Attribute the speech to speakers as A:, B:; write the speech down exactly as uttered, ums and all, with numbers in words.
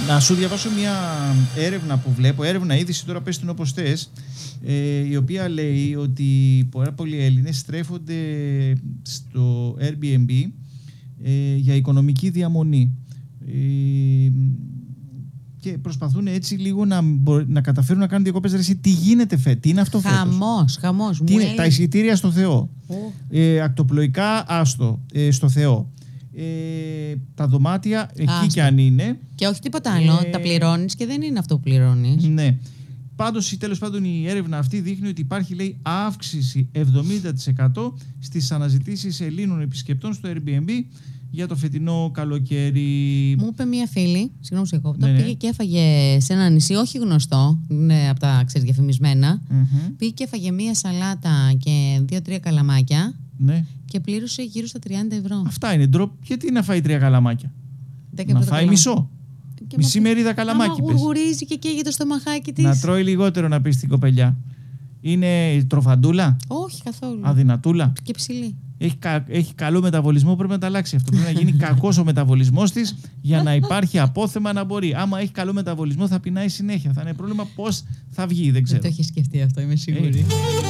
A: Να σου διαβάσω μια έρευνα που βλέπω, έρευνα είδηση, τώρα πες την όπως θες, ε, η οποία λέει ότι πάρα πολλοί Έλληνες στρέφονται στο Airbnb ε, για οικονομική διαμονή. Ε, και προσπαθούν έτσι λίγο να, να καταφέρουν να κάνουν διακοπές. Ρε, εσύ, τι γίνεται φέτος, τι είναι αυτό φέτος?
B: Χαμός, χαμός.
A: Τι είναι, έλει... Τα εισιτήρια στο Θεό. Oh. Ε, ακτοπλοϊκά, άστο, ε, στο Θεό. Ε, τα δωμάτια, εκεί άστο. Και αν είναι.
B: Και όχι τίποτα άλλο. Ε, τα πληρώνεις και δεν είναι αυτό που πληρώνεις.
A: Ναι. Πάντως, τέλος πάντων, η έρευνα αυτή δείχνει ότι υπάρχει, λέει, αύξηση εβδομήντα τοις εκατό στις αναζητήσεις Ελλήνων επισκεπτών στο Airbnb για το φετινό καλοκαίρι.
B: Μου είπε μία φίλη, συγγνώμη σε κόπτω,
A: ναι, ναι.
B: πήγε και έφαγε σε ένα νησί, όχι γνωστό, είναι από τα ξέρεις, διαφημισμένα.
A: Mm-hmm.
B: Πήγε και έφαγε μία σαλάτα και δύο-τρία καλαμάκια.
A: Ναι.
B: Και πλήρωσε γύρω στα τριάντα ευρώ.
A: Αυτά είναι ντροπ. Γιατί να φάει τρία καλαμάκια? Να φάει καλά. Μισό. Και μισή μα... μερίδα καλαμάκι.
B: Άμα γουργουρίζει και καίγεται το στομαχάκι της.
A: Να τρώει λιγότερο, να πει στην κοπελιά. Είναι τροφαντούλα?
B: Όχι καθόλου.
A: Αδυνατούλα?
B: Και ψηλή.
A: Έχει, κα... Έχει καλό μεταβολισμό, πρέπει να τα αλλάξει αυτό. Πρέπει να γίνει κακός ο μεταβολισμός της για να υπάρχει απόθεμα να μπορεί. Άμα έχει καλό μεταβολισμό θα πεινάει συνέχεια. Θα είναι πρόβλημα πώς θα βγει, δεν ξέρω.
B: Δεν το έχει σκεφτεί αυτό, είμαι σίγουρη.